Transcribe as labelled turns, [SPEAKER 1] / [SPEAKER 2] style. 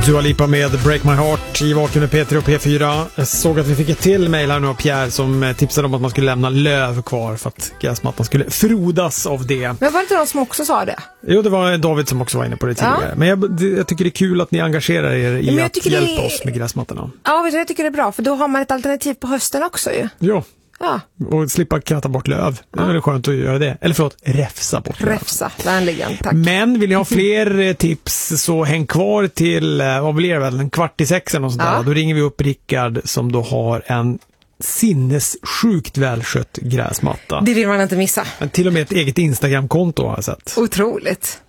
[SPEAKER 1] Dua Lipa med Break My Heart i Vaken med P3 och P4. Jag såg att vi fick ett till mejl här nu av Pierre som tipsade om att man skulle lämna löv kvar för att gräsmattan skulle frodas av det.
[SPEAKER 2] Men var det inte någon som också sa det?
[SPEAKER 1] Jo, det var David som också var inne på det tidigare. Ja. Men jag tycker det är kul att ni engagerar er i att hjälpa oss med gräsmattorna.
[SPEAKER 2] Ja, jag tycker det är bra för då har man ett alternativ på hösten också ju.
[SPEAKER 1] Jo. Ja. Och slippa kratta bort löv. Det är väl skönt att göra det. Eller förlåt, räfsa bort löv.
[SPEAKER 2] Räfsa, vänligen, tack.
[SPEAKER 1] Men vill ni ha fler tips så häng kvar till, vad blir det väl, 5:45 och sånt där. Då ringer vi upp Rickard som då har en sinnessjukt välskött gräsmatta.
[SPEAKER 2] Det vill man inte missa.
[SPEAKER 1] Men till och med ett eget Instagram-konto har jag sett.
[SPEAKER 2] Otroligt.